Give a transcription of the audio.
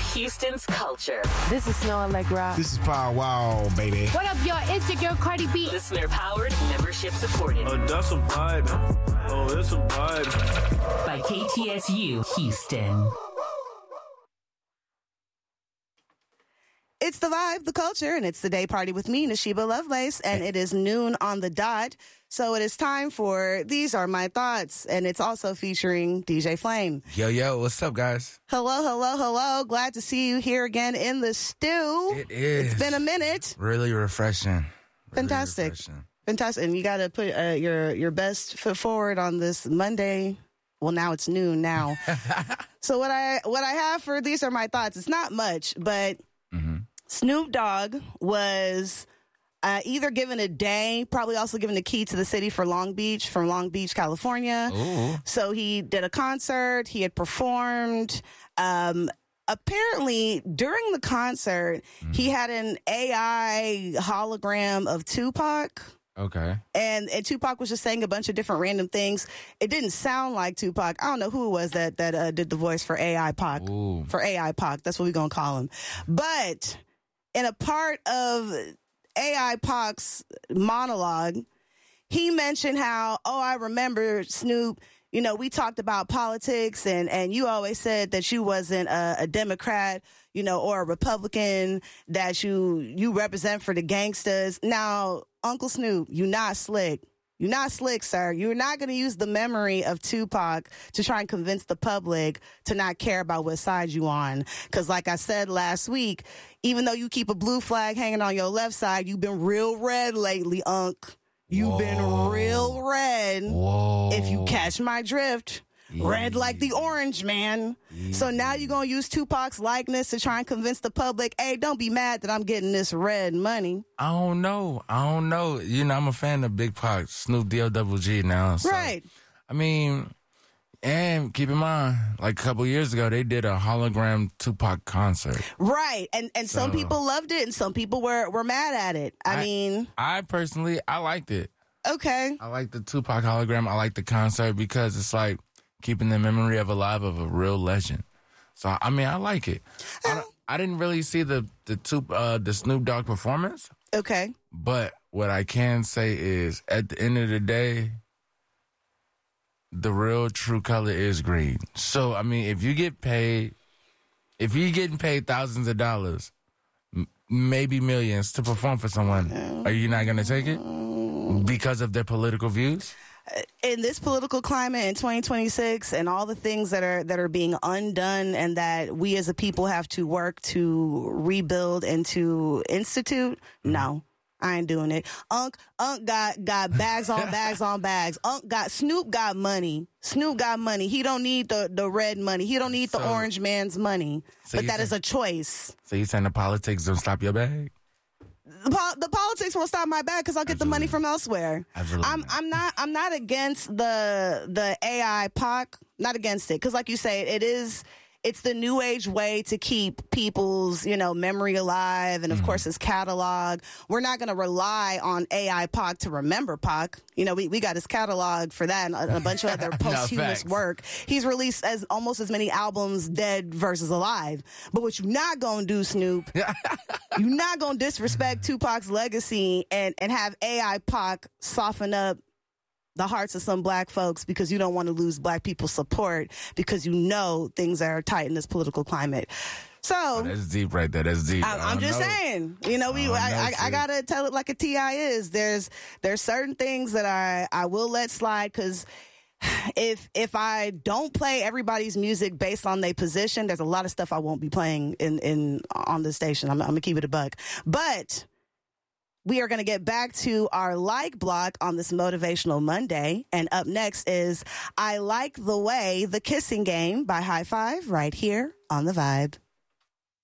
Houston's culture. This is Snow Allegra. This is Power Wow, baby. What up, y'all? It's your girl, Cardi B. Listener powered, membership supported. Oh, that's a vibe. Oh, it's a vibe. By KTSU Houston. It's the vibe, the culture, and it's the day party with me, Nashiba Lovelace, and it is noon on the dot. So it is time for These Are My Thoughts, and it's also featuring DJ Flame. Yo, what's up, guys? Hello. Glad to see you here again in the stew. It is. It's been a minute. Really refreshing. Fantastic. Fantastic. And you got to put your best foot forward on this Monday. Well, now it's noon now. So what I have for These Are My Thoughts, it's not much, but Snoop Dogg was either given a day, probably also given the key to the city from Long Beach, California. Ooh. So he did a concert. He had performed. Apparently, during the concert, he had an AI hologram of Tupac. Okay. And Tupac was just saying a bunch of different random things. It didn't sound like Tupac. I don't know who it was that did the voice for AI Pac. Ooh. For AI Pac. That's what we're going to call him. But in a part of AI Pac's monologue, he mentioned how, I remember, Snoop, you know, we talked about politics and you always said that you wasn't a Democrat, you know, or a Republican, that you represent for the gangsters. Now, Uncle Snoop, you not slick. You're not slick, sir. You're not going to use the memory of Tupac to try and convince the public to not care about what side you on. Because like I said last week, even though you keep a blue flag hanging on your left side, you've been real red lately, Unc. You've been real red. Whoa. If you catch my drift. Red like the orange, man. So now you're going to use Tupac's likeness to try and convince the public, hey, don't be mad that I'm getting this red money. I don't know. You know, I'm a fan of Big Pac, Snoop D-O-double-G now. So, Right. I mean, and keep in mind, like a couple years ago, they did a hologram Tupac concert. Right. And some people loved it and some people were mad at it. I personally, I liked it. Okay. I like the Tupac hologram. I like the concert because it's like keeping the memory alive of a real legend. So, I mean, I like it. I didn't really see the Snoop Dogg performance. Okay. But what I can say is, at the end of the day, the real true color is green. So, I mean, if you're getting paid thousands of dollars, maybe millions to perform for someone, are you not going to take it because of their political views? In this political climate in 2026 and all the things that are being undone and that we as a people have to work to rebuild and to institute, no, I ain't doing it. Unc got bags on bags on bags. Snoop got money. He don't need the red money. He don't need the orange man's money. But that is a choice. So you saying the politics don't stop your bag? The politics won't stop my bag because I'll get the money from elsewhere. Absolutely. I'm not against the AI Pac. Not against it because, like you say, it's the new age way to keep people's, you know, memory alive and of course his catalog. We're not going to rely on AI Pac to remember Pac. You know, we got his catalog for that and a bunch of other posthumous work. He's released almost as many albums dead versus alive. But what you're not going to do, Snoop, you're not going to disrespect Tupac's legacy and have AI Pac soften up the hearts of some black folks because you don't want to lose black people's support because you know things are tight in this political climate. So that's deep right there. That's deep. I'm just saying, you know, I gotta tell it like a TI is. There's certain things that I will let slide because if I don't play everybody's music based on their position, there's a lot of stuff I won't be playing on the station. I'm gonna keep it a buck, but we are going to get back to our like block on this Motivational Monday. And up next is I Like the Way, The Kissing Game by High Five right here on The Vibe.